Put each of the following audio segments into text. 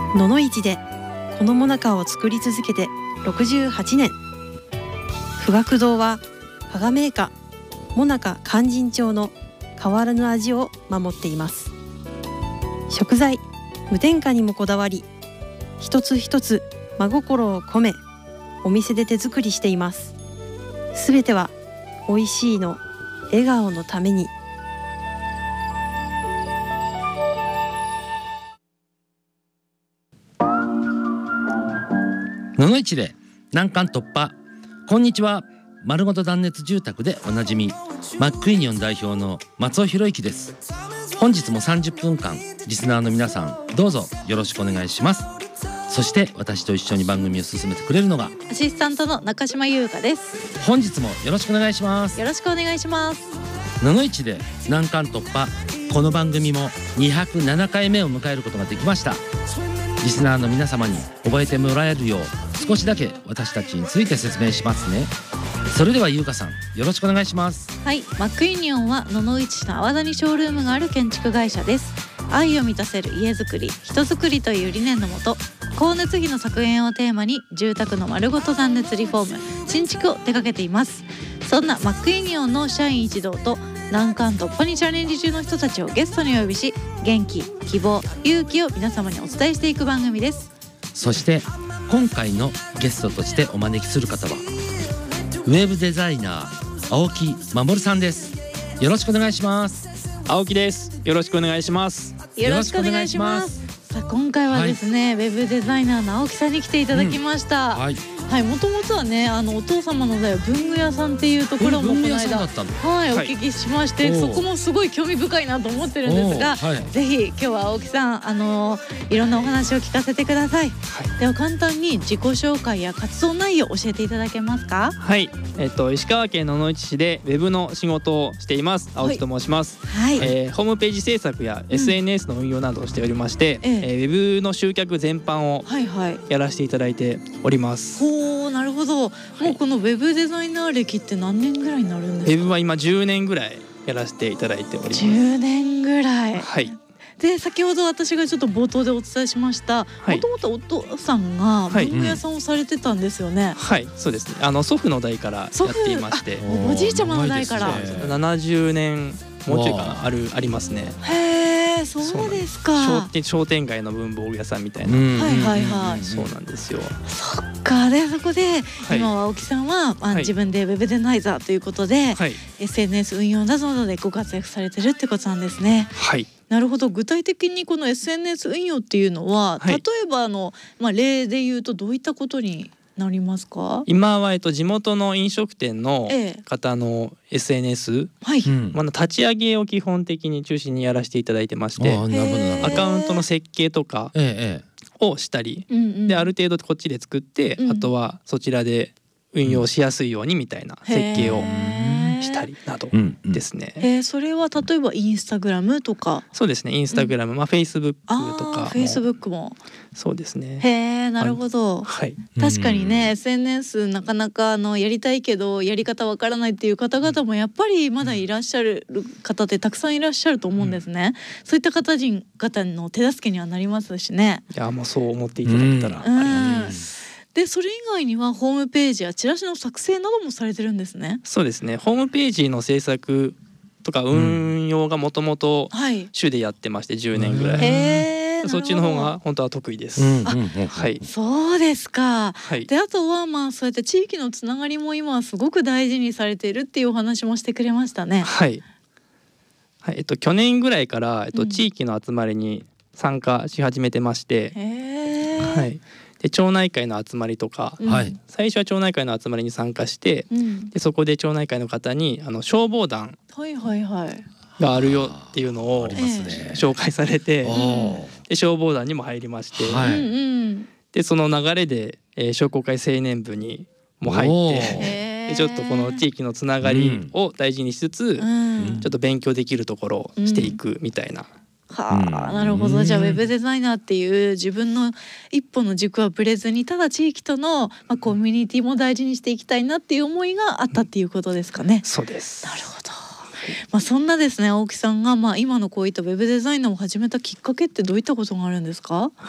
野々市でこの最中を作り続けて68年。富岳堂は加賀銘菓最中勧進帳の変わらぬ味を守っています。食材無添加にもこだわり、一つ一つ真心を込めお店で手作りしています。すべては美味しいの笑顔のために。 野々市で難関突破。こんにちは。丸ごと断熱住宅でおなじみマックユニオン代表の松尾博之です。本日も30分間リスナーの皆さんどうぞよろしくお願いします。そして私と一緒に番組を進めてくれるのがアシスタントの中島優香です。 本日もよろしくお願いします。 よろしくお願いします。 野々市で難関突破。この番組も207回目を迎えることができました。リスナーの皆様に覚えてもらえるよう少しだけ私たちについて説明しますね。それでは優香さんよろしくお願いします。 はい、マックユニオンは野々市市の阿波田にショールームがある建築会社です。愛を満たせる家づくり、人づくりという理念のもと、光熱費の削減をテーマに住宅の丸ごと断熱リフォーム、新築を手掛けています。そんなマックユニオンの社員一同と難関突破にチャレンジ中の人たちをゲストにお呼びし、元気、希望、勇気を皆様にお伝えしていく番組です。 そして今回のゲストとしてお招きする方はウェブデザイナー青木守さんです。よろしくお願いします。 青木です。よろしくお願いします。 よろしくお願いします。さあ今回はですね、ウェブデザイナーの青木さんに来ていただきました。はい、もともとはね、お父様の代は文具屋さんっていうところもこの間、お聞きしまして、そこもすごい興味深いなと思ってるんですが、ぜひ今日は青木さんいろんなお話を聞かせてください。では簡単に自己紹介や活動内容を教えていただけますか？ はい、石川県野々市市でウェブの仕事をしています青木と申します。ホームページ制作や SNS の運用などをしておりまして、ウェブの集客全般をやらせていただいております。 なるほど。もうこのウェブデザイナー歴って何年ぐらいになるんですか？ ウェブは今10年ぐらいやらせていただいております。 10年ぐらい。 はい。 で先ほど私がちょっと冒頭でお伝えしました、もともとお父さんが文具屋さんをされてたんですよね。 はい、そうですね。祖父の代からやっていまして、 おじいちゃまの代から 70年もうちょいかなありますね。 へえ、そうですか。 商店街の文房具屋さんみたいな。そうなんですよ。 そっか。でそこで今は青木さんは自分でウェブデザイナーということで SNS 運用などでご活躍されてるってことなんですね。 はい。 なるほど。具体的にこの SNS 運用っていうのは、例えば例で言うとどういったことになりますか？ 今は地元の飲食店の方の SNS、立ち上げを基本的に中心にやらせていただいてまして、アカウントの設計とかをしたり、である程度こっちで作って、あとはそちらで運用しやすいようにみたいな設計をしたりなどですね。 それは例えばインスタグラムとか？ そうですね、インスタグラム、フェイスブックとかも。 フェイスブックも。 そうですね。 へえ、なるほど。確かにね、SNS なかなかやりたいけどやり方わからないっていう方々もやっぱりまだいらっしゃる方ってたくさんいらっしゃると思うんですね。そういった方の手助けにはなりますしね。 いや、もうそう思っていただけたらありがたいです。 でそれ以外にはホームページやチラシの作成などもされてるんですね。 そうですね。ホームページの制作とか運用がもともと主でやってまして10年ぐらい。そっちの方が本当は得意です。 はい。そうですか。であとはそうやって地域のつながりも今はすごく大事にされているっていうお話もしてくれましたね。 はい。はい。去年ぐらいから地域の集まりに参加し始めてまして。はい。で町内会の集まりとか、最初は町内会の集まりに参加して、でそこで町内会の方に消防団があるよっていうのを紹介されて、で消防団にも入りまして、でその流れで商工会青年部にも入って、でちょっとこの地域のつながりを大事にしつつ、ちょっと勉強できるところをしていくみたいな。 なるほど。じゃあウェブデザイナーっていう自分の一歩の軸はぶれずに、ただ地域とのコミュニティも大事にしていきたいなっていう思いがあったっていうことですかね。 そうです。 なるほど。そんなですね青木さんが今のこういったウェブデザイナーを始めたきっかけってどういったことがあるんですか？ はい。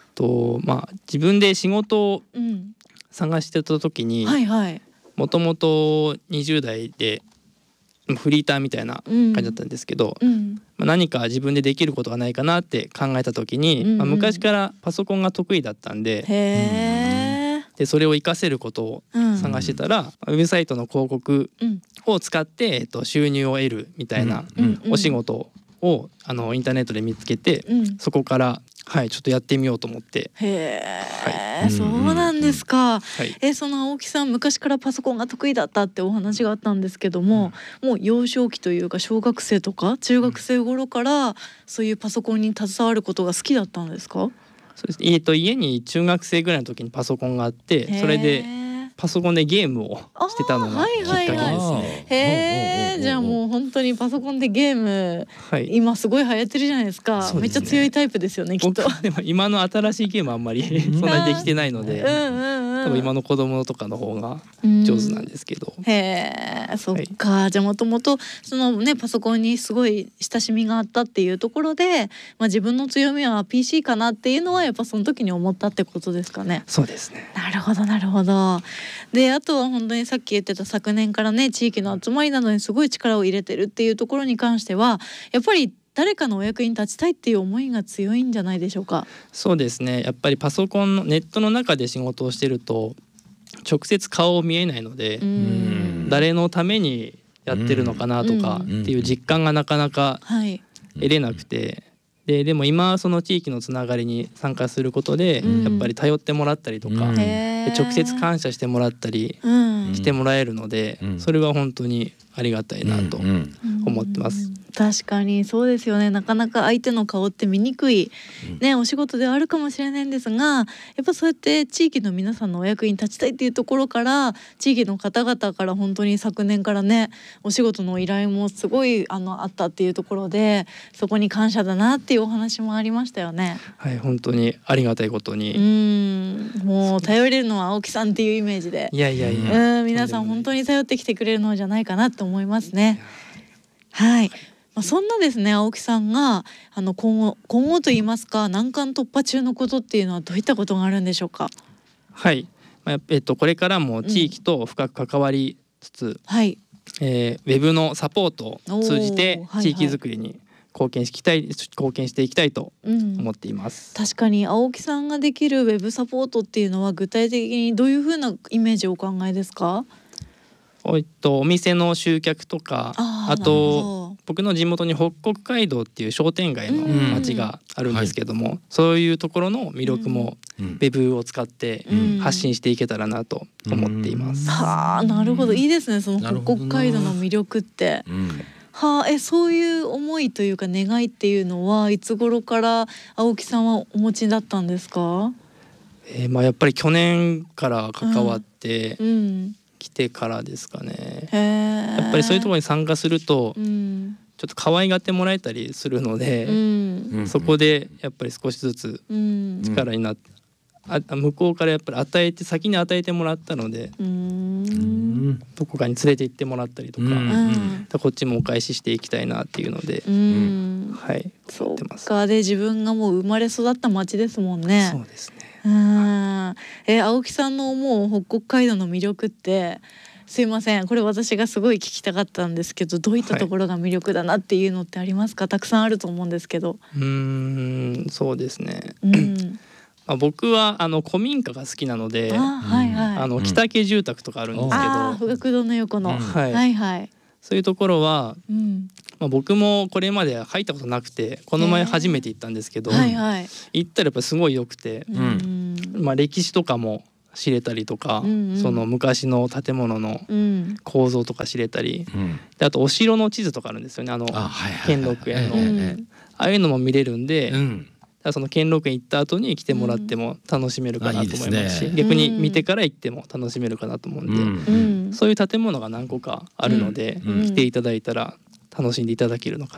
自分で仕事を探してた時に、もともと20代でフリーターみたいな感じだったんですけど、何か自分でできることがないかなって考えた時に、昔からパソコンが得意だったんで、でそれを活かせることを探してたら、ウェブサイトの広告を使って、収入を得るみたいなお仕事をインターネットで見つけて、そこからちょっとやってみようと思って。 そうなんですか。その青木さん、昔からパソコンが得意だったってお話があったんですけども、もう幼少期というか小学生とか中学生頃からそういうパソコンに携わることが好きだったんですか？ そうですね、家に中学生ぐらいの時にパソコンがあって、それでパソコンでゲームをしてたのがきっかけですね。 じゃあもう本当にパソコンでゲーム、今すごい流行ってるじゃないですか。めっちゃ強いタイプですよね、きっと。 でも今の新しいゲームはあんまりそんなにできてないので、多分今の子供とかの方が上手なんですけど。 そっか。じゃあもともとそのねパソコンにすごい親しみがあったっていうところで、自分の強みは PC かなっていうのはやっぱその時に思ったってことですかね。 そうですね。 なるほどなるほど。であとは本当にさっき言ってた昨年からね地域の集まりなどにすごい力を入れてるっていうところに関しては、やっぱり誰かのお役に立ちたいっていう思いが強いんじゃないでしょうか。 そうですね。やっぱりパソコンのネットの中で仕事をしてると直接顔を見えないので、誰のためにやってるのかなとかっていう実感がなかなか得れなくて、でも今その地域のつながりに参加することで、やっぱり頼ってもらったりとか、直接感謝してもらったりしてもらえるので、それは本当にありがたいなと思ってます。 確かにそうですよね。なかなか相手の顔って見にくい、お仕事ではあるかもしれないんですが、やっぱそうやって地域の皆さんのお役に立ちたいっていうところから、地域の方々から本当に昨年からねお仕事の依頼もすごいあったっていうところで、そこに感謝だなっていうお話もありましたよね。 はい、本当にありがたいことに。 もう頼れるのは青木さんっていうイメージで、皆さん本当に頼ってきてくれるのじゃないかなと思いますね。はい。そんなですね青木さんが今後といいますか難関突破中のことっていうのはどういったことがあるんでしょうか。 はい、これからも地域と深く関わりつつ、ウェブのサポートを通じて地域づくりに貢献していきたいと思っています。 確かに青木さんができるウェブサポートっていうのは具体的にどういうふうなイメージをお考えですか？ お店の集客とか、あと僕の地元に北国街道っていう商店街の町があるんですけども、そういうところの魅力もウェブを使って発信していけたらなと思っています。 なるほど、いいですねその北国街道の魅力って。そういう思いというか願いっていうのはいつ頃から青木さんはお持ちだったんですか？ やっぱり去年から関わって来てからですかね。やっぱりそういうところに参加するとちょっと可愛がってもらえたりするので、そこでやっぱり少しずつ力になって向こうからやっぱり先に与えてもらったので、どこかに連れて行ってもらったりとか、こっちもお返ししていきたいなっていうので、 そうか。で自分がもう生まれ育った町ですもんね。 そうですね。 青木さんの思う北国街道の魅力って、すいませんこれ私がすごい聞きたかったんですけど、どういったところが魅力だなっていうのってありますか？たくさんあると思うんですけど。 そうですね。僕は古民家が好きなので、北家住宅とかあるんですけど、 富岳堂の横の、 そういうところは、僕もこれまで入ったことなくて、この前初めて行ったんですけど、行ったらやっぱすごい良くて、歴史とかも知れたりとか、その昔の建物の構造とか知れたり、であとお城の地図とかあるんですよね。兼六園のああいうのも見れるんで、その兼六園行った後に来てもらっても楽しめるかなと思いますし、逆に見てから行っても楽しめるかなと思うんで、そういう建物が何個かあるので、来ていただいたら楽しんでいただけるのかなと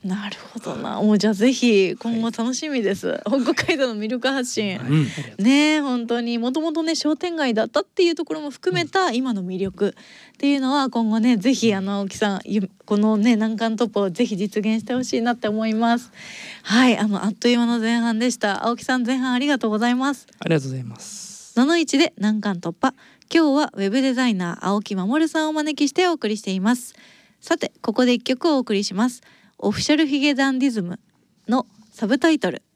なるほどな。もうじゃあぜひ今後楽しみです、北海道の魅力発信、ね本当にもともとね商店街だったっていうところも含めた今の魅力っていうのは今後ねぜひ青木さんこのね難関突破をぜひ実現してほしいなって思います。はい、あっという間の前半でした。青木さん前半ありがとうございます。 ありがとうございます。 のの1で難関突破、今日はウェブデザイナー青木守さんをお招きしてお送りしています。さてここで一曲をお送りします。オフィシャルヒゲダンディズムのサブタイトル